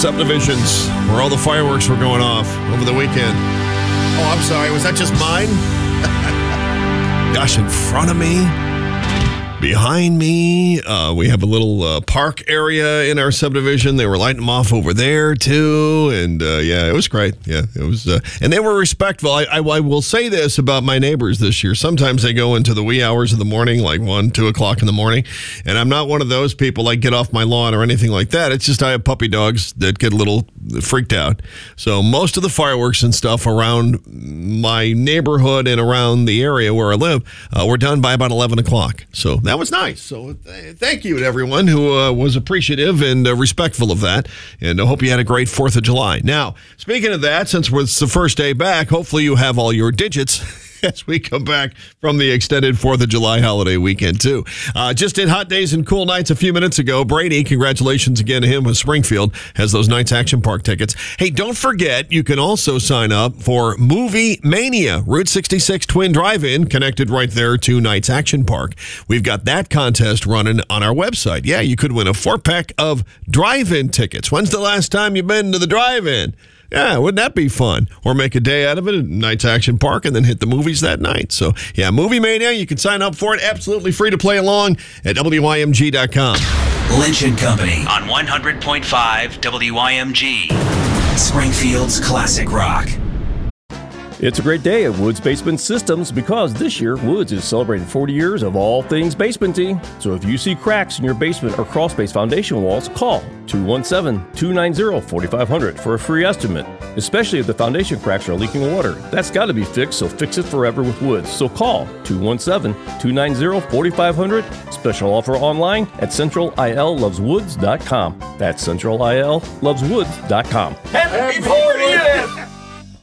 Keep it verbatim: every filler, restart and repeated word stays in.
subdivisions where all the fireworks were going off over the weekend. Oh, I'm sorry. Was that just mine? Gosh, in front of me, behind me, uh, we have a little uh, park area in our subdivision. They were lighting them off over there, too. And, uh, yeah, it was great. Yeah, it was. Uh, and they were respectful. I, I, I will say this about my neighbors this year. Sometimes they go into the wee hours of the morning, like one, two o'clock in the morning. And I'm not one of those people like get off my lawn or anything like that. It's just I have puppy dogs that get a little freaked out. So most of the fireworks and stuff around my neighborhood and around the area where I live uh, were done by about eleven o'clock. So that was nice. So th- thank you to everyone who uh, was appreciative and uh, respectful of that. And I hope you had a great fourth of July. Now, speaking of that, since it's the first day back, hopefully you have all your digits as we come back from the extended fourth of July holiday weekend, too. Uh, just did Hot Days and Cool Nights a few minutes ago. Brady, congratulations again to him with Springfield, has those Knights Action Park tickets. Hey, don't forget, you can also sign up for Movie Mania, Route sixty-six Twin Drive-In, connected right there to Knights Action Park. We've got that contest running on our website. Yeah, you could win a four-pack of drive-in tickets. When's the last time you've been to the drive-in? Yeah, wouldn't that be fun? Or make a day out of it at Knights Action Park and then hit the movies that night. So, yeah, Movie Mania, you can sign up for it. Absolutely free to play along at W I M G dot com. Lynch and Company on one hundred point five W I M G. Springfield's classic rock. It's a great day at Woods Basement Systems because this year Woods is celebrating forty years of all things basementing. So if you see cracks in your basement or crawl space foundation walls, call two one seven, two nine zero, four five zero zero for a free estimate, especially if the foundation cracks are leaking water. That's got to be fixed, so fix it forever with Woods. So call two one seven, two nine zero, four five zero zero. Special offer online at central I L loves woods dot com. That's central I L loves woods dot com. Happy